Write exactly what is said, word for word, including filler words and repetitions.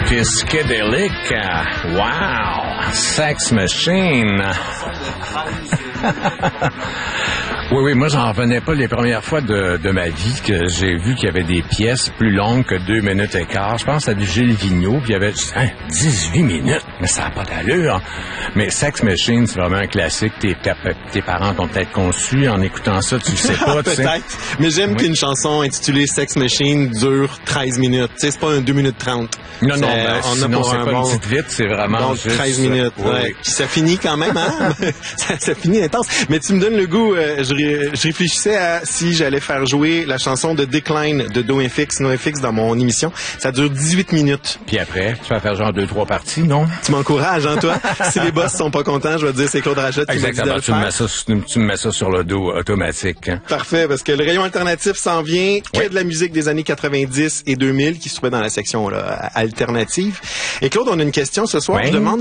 Psychédélique. Wow! Sex Machine. Oui, oui, moi, j'en revenais pas les premières fois de, de ma vie que j'ai vu qu'il y avait des pièces plus longues que deux minutes et quart. Je pense à du Gilles Vigneault, puis il y avait hein, dix-huit minutes, mais ça n'a pas d'allure. Mais Sex Machine, c'est vraiment un classique. Tes, tes parents t'ont peut-être conçu en écoutant ça, tu le sais pas, tu sais. Peut-être, mais j'aime oui. qu'une chanson intitulée Sex Machine dure treize minutes. Tu sais, c'est pas un deux minutes trente. Non, non, ben, on sinon, c'est pas bon, une petite vite, c'est vraiment donc, juste... treize minutes, oui, ouais. oui. Puis ça finit quand même, hein? ça, ça finit intense. Mais tu me donnes le goût, euh, je, ré, je réfléchissais à si j'allais faire jouer la chanson de Decline de NoFX, NoFX dans mon émission. Ça dure dix-huit minutes. Puis après, tu vas faire genre deux, trois parties, non? Tu m'encourages, hein, toi? Si les boss sont pas contents, je vais te dire c'est Claude Rachette qui m'a dit de le tu me, mets ça, tu me mets ça sur le dos automatique. Hein? Parfait, parce que le rayon alternatif s'en vient, que oui. de la musique des années quatre-vingt-dix et deux mille qui se trouvait dans la section là, alternative. Et Claude, on a une question ce soir. Oui. Je demande